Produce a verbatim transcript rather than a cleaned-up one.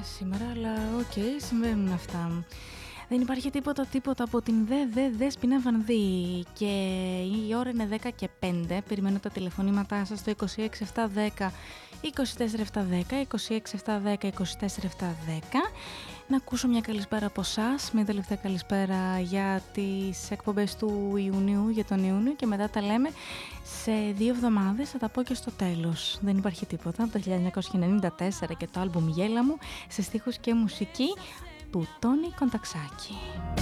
σήμερα, αλλά οκ, okay, συμβαίνουν αυτά. Δεν υπάρχει τίποτα τίποτα από την δε δε Δέσποινα Βανδύ και η ώρα είναι δέκα και πέντε. Περιμένω τα τηλεφωνήματά σας στο είκοσι έξι επτακόσια δέκα είκοσι τέσσερα επτακόσια δέκα, είκοσι έξι επτακόσια δέκα είκοσι τέσσερα επτακόσια δέκα. Να ακούσω μια καλησπέρα από εσάς, μια τελευταία καλησπέρα για τις εκπομπές του Ιουνίου, για τον Ιούνιο, και μετά τα λέμε σε δύο εβδομάδες, θα τα πω και στο τέλος. Δεν υπάρχει τίποτα από το χίλια εννιακόσια ενενήντα τέσσερα και το άλμπουμ Γέλα μου, σε στίχους και μουσική του Τόνι Κονταξάκη.